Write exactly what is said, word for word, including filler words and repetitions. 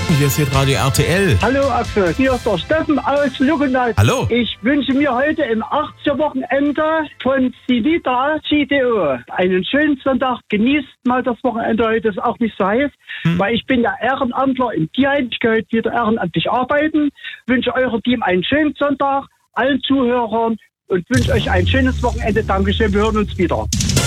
Hier ist Radio R T L. Hallo Axel, hier ist der Steffen aus Luckenwald. Hallo. Ich wünsche mir heute im achtziger-Wochenende von Civita C D O einen schönen Sonntag. Genießt mal das Wochenende, heute ist auch nicht so heiß, hm. weil ich bin ja Ehrenamtler im Tierheim. Ich gehe heute wieder ehrenamtlich arbeiten. Wünsche eurem Team einen schönen Sonntag, allen Zuhörern und wünsche euch ein schönes Wochenende. Dankeschön, wir hören uns wieder.